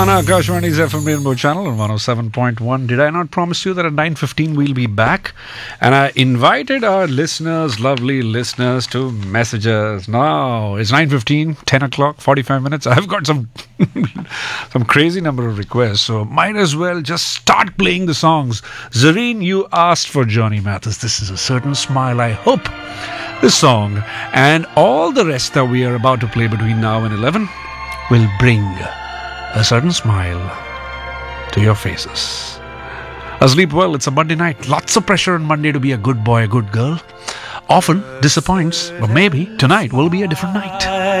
On Akashwani's FM Rainbow channel on 107.1. Did I not promise you that at 9:15 we'll be back? And I invited our listeners, lovely listeners, to message us. Now it's 9:15, 10 o'clock, 45 minutes. I've got some crazy number of requests, so might as well just start playing the songs. Zareen, you asked for Johnny Mathis. This is A Certain Smile. I hope this song and all the rest that we are about to play between now and 11 will bring a certain smile to your faces. Sleep well, it's a Monday night. Lots of pressure on Monday to be a good boy, a good girl. Often disappoints, but maybe tonight will be a different night.